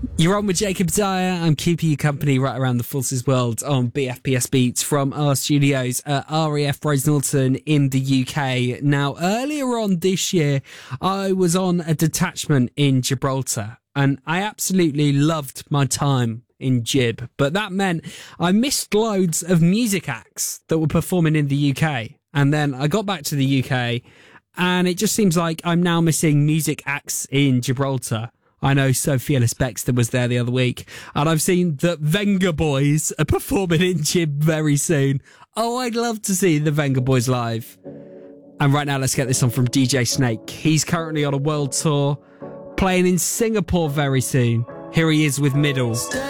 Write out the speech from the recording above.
You're on with Jacob Dyer. I'm keeping you company right around the Forces world on BFPS Beats from our studios at RAF Rose Norton in the UK. Now, earlier on this year, I was on a detachment in Gibraltar and I absolutely loved my time in Gib. But that meant I missed loads of music acts that were performing in the UK. And then I got back to the UK and it just seems like I'm now missing music acts in Gibraltar. I know Fearless Bextor was there the other week, and I've seen that Venga Boys are performing in Gib very soon. Oh, I'd love to see the Venga Boys live. And right now, let's get this on from DJ Snake. He's currently on a world tour, playing in Singapore very soon. Here he is with Middle.